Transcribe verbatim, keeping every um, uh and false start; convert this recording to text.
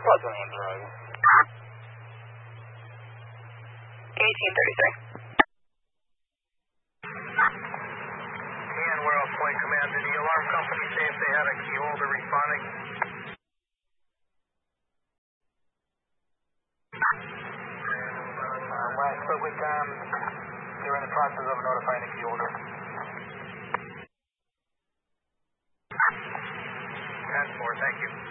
eighteen thirty-three. And World Point Command, did the alarm company say if they had a key holder responding? Uh, when I spoke with them, they were in the process of notifying the key holder. ten four, thank you.